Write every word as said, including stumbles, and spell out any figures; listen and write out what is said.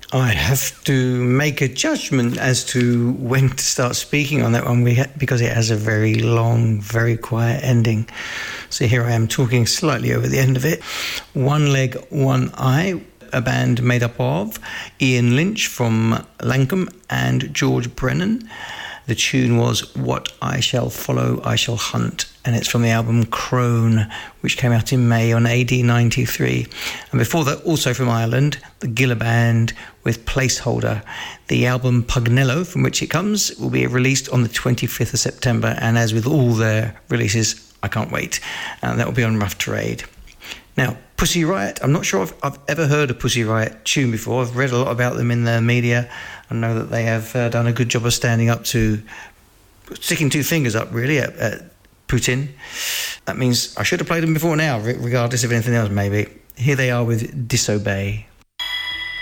I have to make a judgment as to when to start speaking on that one we ha- because it has a very long, very quiet ending. So here I am talking slightly over the end of it. One Leg, One Eye, a band made up of Ian Lynch from Lankum and George Brennan. The tune was What I Shall Follow, I Shall Hunt, and it's from the album Crone, which came out in May on A D ninety-three. And before that, also from Ireland, the Gilla Band with Placeholder. The album Pugnello, from which it comes, will be released on the twenty-fifth of September, and as with all their releases, I can't wait. And that will be on Rough Trade. Now, Pussy Riot, I'm not sure if I've ever heard a Pussy Riot tune before. I've read a lot about them in the media. I know that they have uh, done a good job of standing up to, sticking two fingers up really at, at Putin. That means I should have played them before now, regardless of anything else maybe. Here they are with Disobey.